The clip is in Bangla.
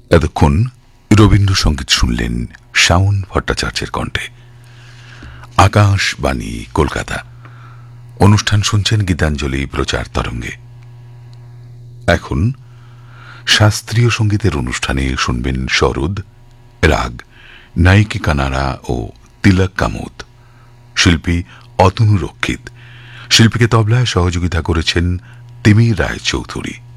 এতক্ষণ রবীন্দ্রসঙ্গীত শুনলেন শাওন ভট্টাচার্যের কণ্ঠে। আকাশবাণী কলকাতা। অনুষ্ঠান শুনছেন গীতাঞ্জলি প্রচার তরঙ্গে। এখন শাস্ত্রীয় সঙ্গীতের অনুষ্ঠানে শুনবেন সরোদ, রাগ নাইকি কানাড়া ও তিলক কামত। শিল্পী অতনু রক্ষিত। শিল্পীকে তবলায় সহযোগিতা করেছেন তিমির রায় চৌধুরী।